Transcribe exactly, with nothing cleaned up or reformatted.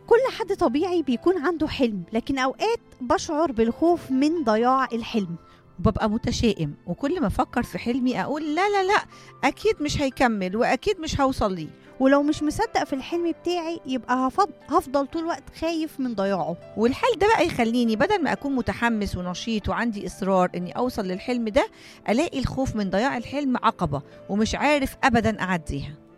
كل حد طبيعي بيكون عنده حلم، لكن أوقات بشعر بالخوف من ضياع الحلم. وببقى متشائم، وكل ما أفكر في حلمي أقول لا لا لا، أكيد مش هيكمل وأكيد مش هوصل ليه. ولو مش مصدق في الحلم بتاعي يبقى هفض... هفضل طول الوقت خايف من ضياعه. والحال ده بقى يخليني بدل ما أكون متحمس ونشيط وعندي إصرار إني أوصل للحلم ده، ألاقي الخوف من ضياع الحلم عقبة ومش عارف أبدا أعديها.